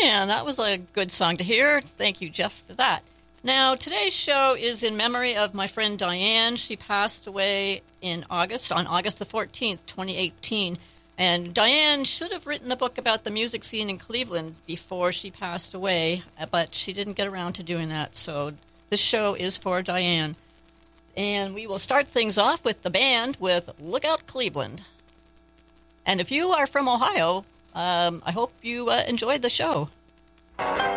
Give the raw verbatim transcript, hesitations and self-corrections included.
And that was a good song to hear. Thank you, Jeff, for that. Now, today's show is in memory of my friend Diane. She passed away in August, on August the fourteenth, twenty eighteen. And Diane should have written a book about the music scene in Cleveland before she passed away, but she didn't get around to doing that. So this show is for Diane. And we will start things off with the band with Look Out Cleveland. And if you are from Ohio, um, I hope you uh, enjoyed the show.